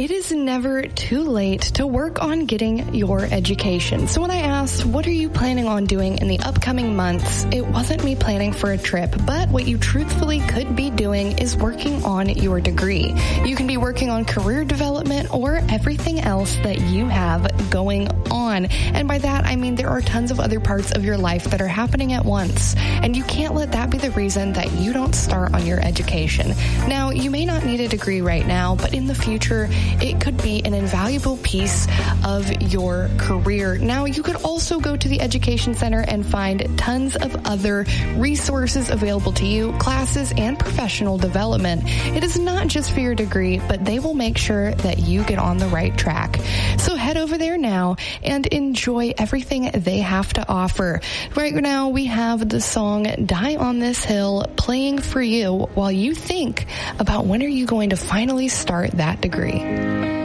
it is never too late to work on getting your education. So when I asked, what are you planning on doing in the upcoming months, it wasn't me planning for a trip, but what you truthfully could be doing is working on your degree. You can be working on career development or everything else that you have going on. And by that, I mean there are tons of other parts of your life that are happening at once, and you can't let that be the reason that you don't start on your education. Now, you may not need a degree right now, but in the future, it could be an invaluable piece of your career. Now, you could also go to the Education Center and find tons of other resources available to you, classes and professional development. It is not just for your degree, but they will make sure that you get on the right track. So head over there now and enjoy everything they have to offer. Right now, we have the song Die on This Hill playing for you while you think about when are you going to finally start that degree.